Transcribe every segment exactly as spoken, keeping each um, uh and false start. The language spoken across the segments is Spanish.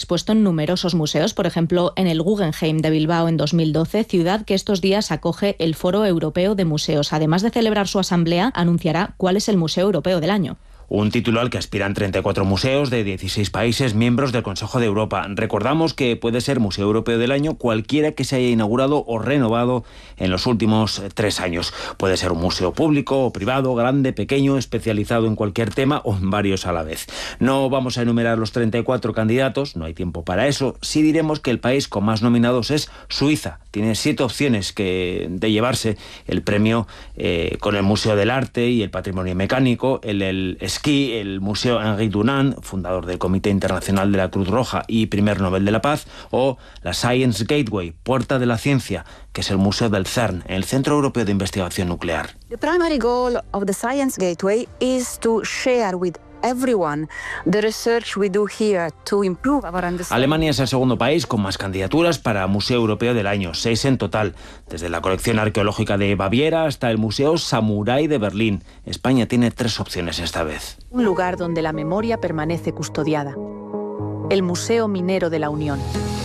expuesto en numerosos museos, por ejemplo, en el Guggenheim de Bilbao en dos mil doce, ciudad que estos días acoge el Foro Europeo de Museos. Además de celebrar su asamblea, anunciará cuál es el Museo Europeo del año. Un título al que aspiran treinta y cuatro museos de dieciséis países miembros del Consejo de Europa. Recordamos que puede ser Museo Europeo del Año cualquiera que se haya inaugurado o renovado en los últimos tres años. Puede ser un museo público o privado, grande, pequeño, especializado en cualquier tema o en varios a la vez. No vamos a enumerar los treinta y cuatro candidatos, no hay tiempo para eso. Sí diremos que el país con más nominados es Suiza. Tiene siete opciones que, de llevarse el premio eh, con el Museo del Arte y el Patrimonio Mecánico, el, el Esquí, el Museo Henri Dunant, fundador del Comité Internacional de la Cruz Roja y primer Nobel de la Paz, o la Science Gateway, Puerta de la Ciencia, que es el Museo del CERN, el Centro Europeo de Investigación Nuclear. The primary goal of the Science Gateway is to share with everyone the research we do here to improve our understanding. Alemania es el segundo país con más candidaturas para Museo Europeo del Año, seis en total, desde la colección arqueológica de Baviera hasta el Museo Samurai de Berlín. España tiene tres opciones esta vez. Un lugar donde la memoria permanece custodiada. El Museo Minero de la Unión.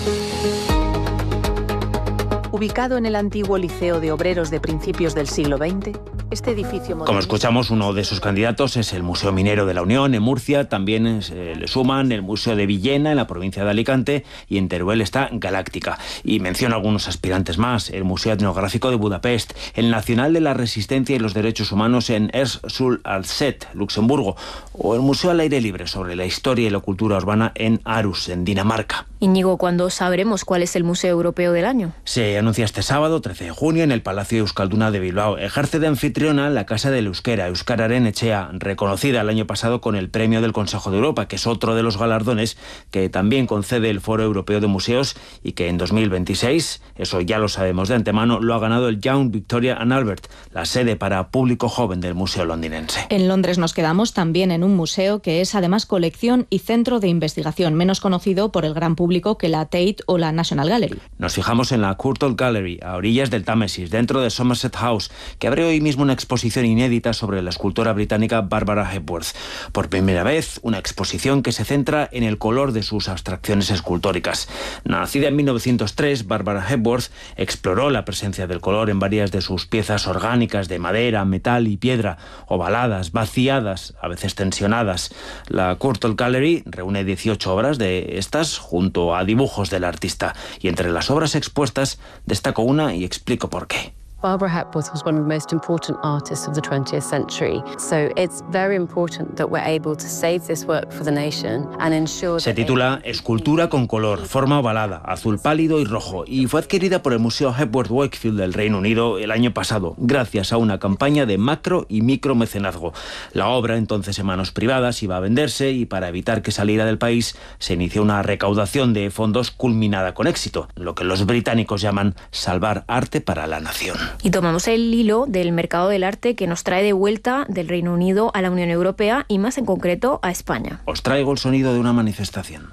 Ubicado en el antiguo Liceo de Obreros de principios del siglo veinte, este edificio... Como escuchamos, uno de sus candidatos es el Museo Minero de la Unión en Murcia. También se le suman el Museo de Villena en la provincia de Alicante, y en Teruel está Galáctica. Y menciono algunos aspirantes más: el Museo Etnográfico de Budapest, el Nacional de la Resistencia y los Derechos Humanos en Esch-sur-Alzette, Luxemburgo, o el Museo al Aire Libre sobre la historia y la cultura urbana en Aarhus, en Dinamarca. Íñigo, ¿cuándo sabremos cuál es el Museo Europeo del Año? Se anuncia este sábado, trece de junio, en el Palacio Euskalduna de Bilbao. Ejerce de anfitriona la Casa del Euskera, Euskararen Etxea, reconocida el año pasado con el Premio del Consejo de Europa, que es otro de los galardones que también concede el Foro Europeo de Museos, y que en dos mil veintiséis, eso ya lo sabemos de antemano, lo ha ganado el Young Victoria and Albert, la sede para público joven del Museo londinense. En Londres nos quedamos también en un museo que es además colección y centro de investigación, menos conocido por el gran público que la Tate o la National Gallery. Nos fijamos en la Courtauld Gallery, a orillas del Támesis, dentro de Somerset House, que abre hoy mismo una exposición inédita sobre la escultora británica Barbara Hepworth. Por primera vez, una exposición que se centra en el color de sus abstracciones escultóricas. Nacida en mil novecientos tres, Barbara Hepworth exploró la presencia del color en varias de sus piezas orgánicas de madera, metal y piedra, ovaladas, vaciadas, a veces tensionadas. La Courtauld Gallery reúne dieciocho obras de estas junto a dibujos del artista, y entre las obras expuestas destaco una y explico por qué. Barbara Hepworth was one of the most important artists of the twentieth century, so it's very important that we're able to save this work for the nation and ensure. Se titula Escultura con color, forma ovalada, azul pálido y rojo, y fue adquirida por el Museo Hepworth Wakefield del Reino Unido el año pasado, gracias a una campaña de macro y micro mecenazgo. La obra, entonces en manos privadas, iba a venderse, y para evitar que saliera del país se inició una recaudación de fondos culminada con éxito, lo que los británicos llaman salvar arte para la nación. Y tomamos el hilo del mercado del arte que nos trae de vuelta del Reino Unido a la Unión Europea, y más en concreto a España. Os traigo el sonido de una manifestación.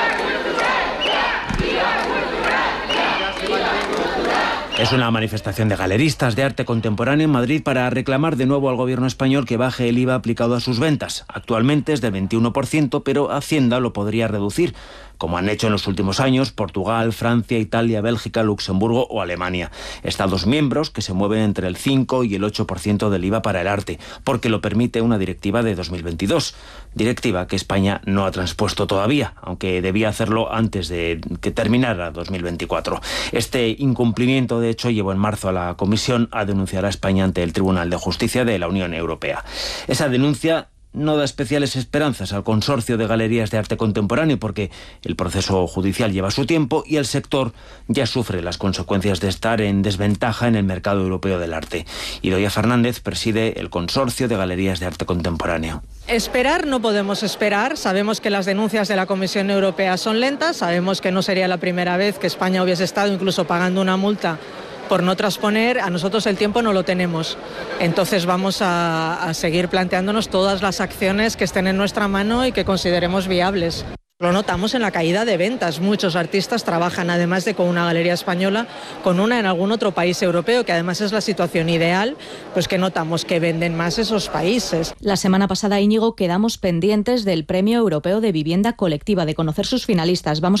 Es una manifestación de galeristas de arte contemporáneo en Madrid para reclamar de nuevo al gobierno español que baje el I V A aplicado a sus ventas. Actualmente es del veintiuno por ciento, pero Hacienda lo podría reducir, como han hecho en los últimos años Portugal, Francia, Italia, Bélgica, Luxemburgo o Alemania. Estados miembros que se mueven entre el cinco y el ocho por ciento del I V A para el arte, porque lo permite una directiva de dos mil veintidós. Directiva que España no ha transpuesto todavía, aunque debía hacerlo antes de que terminara dos mil veinticuatro. Este incumplimiento, de hecho, llevó en marzo a la Comisión a denunciar a España ante el Tribunal de Justicia de la Unión Europea. Esa denuncia no da especiales esperanzas al Consorcio de Galerías de Arte Contemporáneo, porque el proceso judicial lleva su tiempo y el sector ya sufre las consecuencias de estar en desventaja en el mercado europeo del arte. Idoia Fernández preside el Consorcio de Galerías de Arte Contemporáneo. Esperar no podemos esperar. Sabemos que las denuncias de la Comisión Europea son lentas, sabemos que no sería la primera vez que España hubiese estado incluso pagando una multa por no transponer. A nosotros el tiempo no lo tenemos. Entonces vamos a, a seguir planteándonos todas las acciones que estén en nuestra mano y que consideremos viables. Lo notamos en la caída de ventas. Muchos artistas trabajan, además de con una galería española, con una en algún otro país europeo, que además es la situación ideal, pues que notamos que venden más esos países. La semana pasada, Íñigo, quedamos pendientes del Premio Europeo de Vivienda Colectiva, de conocer sus finalistas. Vamos